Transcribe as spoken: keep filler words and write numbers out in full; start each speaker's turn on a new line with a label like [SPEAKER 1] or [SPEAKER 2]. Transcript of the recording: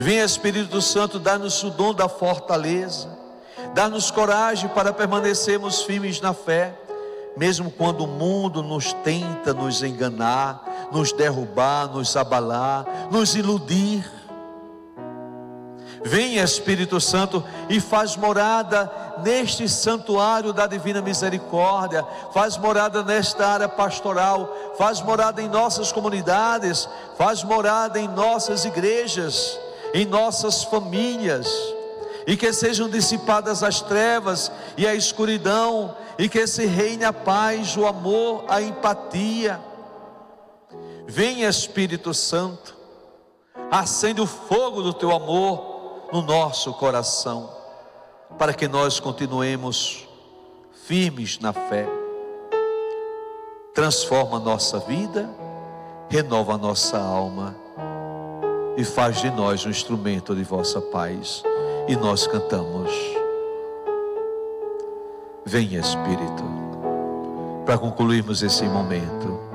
[SPEAKER 1] Vem Espírito Santo, dá-nos o dom da fortaleza, dá-nos coragem para permanecermos firmes na fé, mesmo quando o mundo nos tenta nos enganar, nos derrubar, nos abalar, nos iludir. Vem Espírito Santo e faz morada neste santuário da Divina Misericórdia, faz morada nesta área pastoral, faz morada em nossas comunidades, faz morada em nossas igrejas, em nossas famílias, e que sejam dissipadas as trevas e a escuridão, e que se reine a paz, o amor, a empatia. Vem Espírito Santo, acende o fogo do teu amor no nosso coração, para que nós continuemos firmes na fé. Transforma a nossa vida, renova a nossa alma e faz de nós um instrumento de vossa paz. E nós cantamos: vem Espírito, para concluirmos esse momento.